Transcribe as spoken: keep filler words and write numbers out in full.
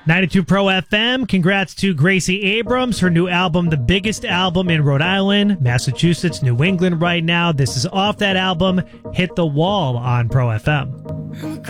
ninety-two Pro F M, congrats to Gracie Abrams, her new album, the biggest album in Rhode Island, Massachusetts, New England right now. This is off that album, Hit the Wall on Pro F M.